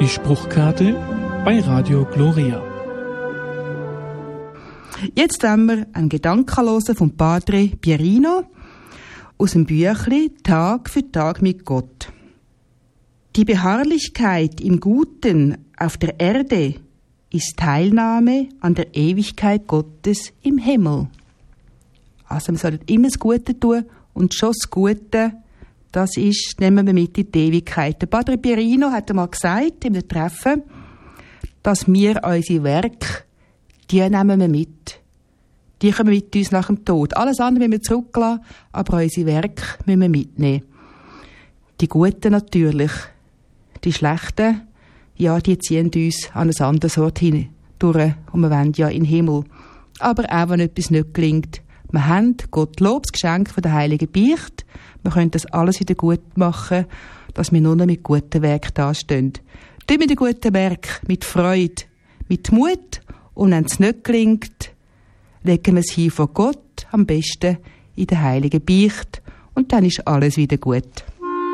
Die Spruchkarte bei Radio Gloria. Jetzt wollen wir einen Gedanken hören vom Padre Pierino aus dem Büchlein Tag für Tag mit Gott. Die Beharrlichkeit im Guten auf der Erde ist Teilnahme an der Ewigkeit Gottes im Himmel. Also wir sollten immer das Gute tun und schon das Gute, das ist, nehmen wir mit in die Ewigkeit. Der Padre Pierino hat einmal gesagt, in einem Treffen, dass wir unsere Werke, die nehmen wir mit. Die kommen mit uns nach dem Tod. Alles andere müssen wir zurücklassen, aber unsere Werke müssen wir mitnehmen. Die Guten natürlich. Die Schlechten, ja, die ziehen uns an ein anderes Ort hin durch und wir wollen ja in den Himmel. Aber auch wenn etwas nicht gelingt, wir haben Gottlob, das Geschenk von der Heiligen Beichte. Wir können das alles wieder gut machen, dass wir nur noch mit guten Werken dastehen. Tun wir die guten Werke mit Freude, mit Mut und wenn es nicht gelingt, legen wir es hin vor Gott, am besten in der Heiligen Beichte und dann ist alles wieder gut.